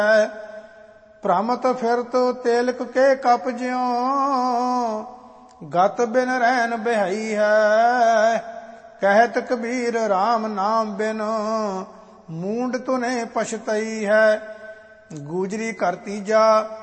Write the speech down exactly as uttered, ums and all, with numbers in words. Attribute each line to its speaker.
Speaker 1: ਭ੍ਰਮਤ ਫਿਰਤ ਤੇਲਕ ਕੇ ਕਪ ਜਿਉ, ਗਤ ਬਿਨ ਰਹਿਨ ਬਿਹਾਈ ਹੈ। ਕਹਿਤ ਕਬੀਰ RAM ਨਾਮ ਬਿਨ, ਮੂੰਡ ਤੁਨੇ ਪਛਤਈ ਹੈ। ਗੂਜਰੀ ਘਰ ਤੀਜਾ